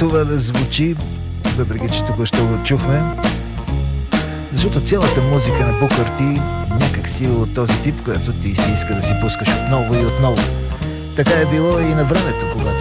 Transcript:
това да звучи, въпреки че току-що го чухме, защото цялата музика на Booker T някак си е от този тип, която ти си иска да си пускаш отново и отново. Така е било и на времето, когато